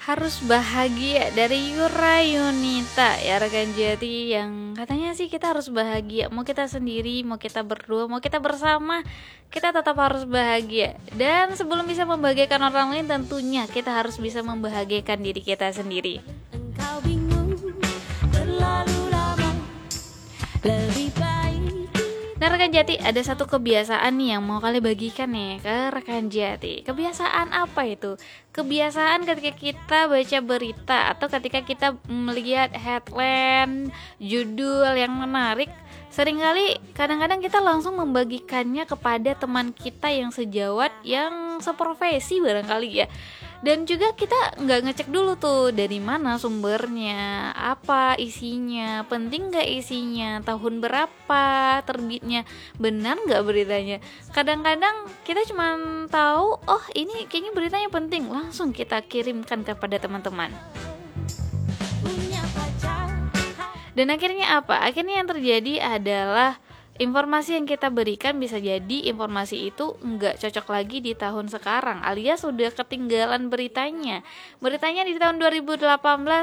Harus Bahagia dari Yura Yunita ya rekan Jati, yang katanya sih kita harus bahagia, mau kita sendiri, mau kita berdua, mau kita bersama, kita tetap harus bahagia. Dan sebelum bisa membahagiakan orang lain, tentunya kita harus bisa membahagiakan diri kita sendiri. Engkau bingung terlalu lama, lebih baik. Nah rekan Jati, ada satu kebiasaan nih yang mau kalian bagikan nih ke rekan Jati. Kebiasaan apa itu? Kebiasaan ketika kita baca berita atau ketika kita melihat headline, judul yang menarik, seringkali kadang-kadang kita langsung membagikannya kepada teman kita yang sejawat, yang seprofesi barangkali ya. Dan juga kita nggak ngecek dulu tuh dari mana sumbernya, apa isinya, penting nggak isinya, tahun berapa terbitnya, benar nggak beritanya. Kadang-kadang kita cuma tahu, oh ini kayaknya beritanya penting, langsung kita kirimkan kepada teman-teman. Punya pacar. Dan akhirnya apa? Akhirnya yang terjadi adalah informasi yang kita berikan bisa jadi informasi itu nggak cocok lagi di tahun sekarang, alias sudah ketinggalan beritanya. Beritanya di tahun 2018